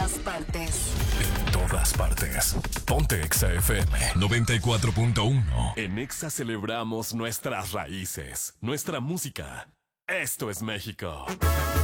todas partes. En todas partes. Ponte Exa FM 94.1. En Exa celebramos nuestras raíces, nuestra música. Esto es México.